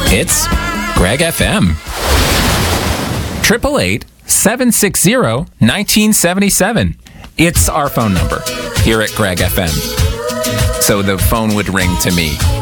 It's Greg FM. 888-760-1977. It's our phone number here at Greg FM. So the phone would ring to me.